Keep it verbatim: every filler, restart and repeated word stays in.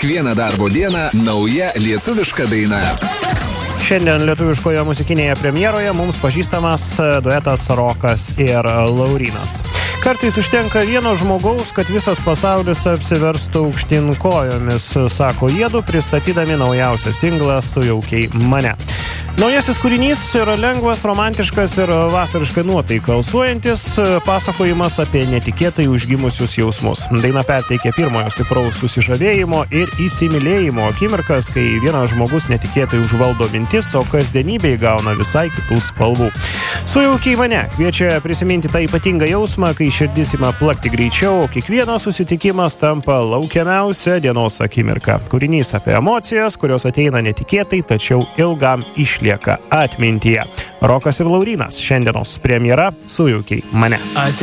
Kiekvieną darbo dieną nauja lietuviška daina. Šiandien lietuviškoje muzikinėje premjeroje mums pažįstamas duetas Rokas ir Laurynas. Kartais užtenka vieno žmogaus, kad visas pasaulis apsiverstų aukštyn kojomis, sako jiedu, pristatydami naujausią singlą Sujaukiai mane. Naujasis kūrinys yra lengvas, romantiškas ir vasariškai nuotaiką alsuojantis pasakojimas apie netikėtai užgimusius jausmus. Daina perteikia pirmojo stipraus susižavėjimo ir įsimylėjimo akimirkas, kai vienas žmogus netikėtai užvaldo mintis, o kasdienybė įgauna visai kitų spalvų. Sujaukiai mane kviečia prisiminti tą ypatingą jausmą, kai širdis ima plakti greičiau, o kiekvienas susitikimas tampa laukiamiausia dienos akimirka. Kūrinys apie emocijas, kurios ateina netikėtai, tačiau ilgam išlieka atmintyje. Rokas ir Laurynas, šiandienos premjera Sujaukiai mane.